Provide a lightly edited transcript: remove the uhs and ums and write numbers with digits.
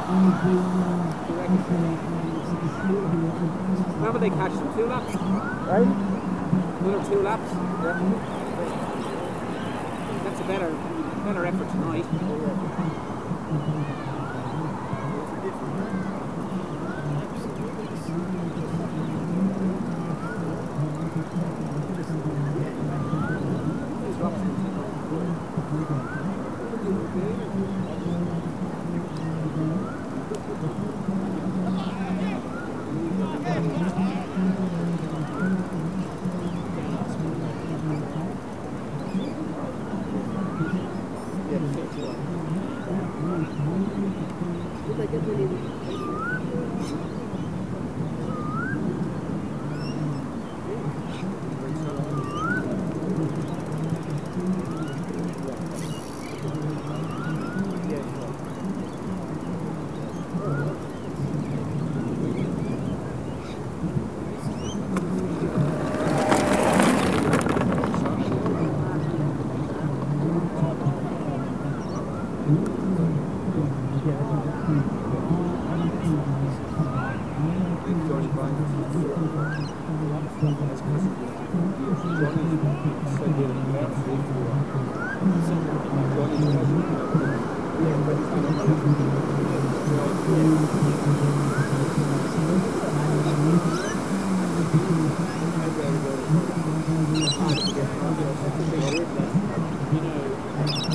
You reckon? When will they catch them? 2 laps? Right? 1 or 2 laps? Yeah. That's a better effort tonight. Who's Robson?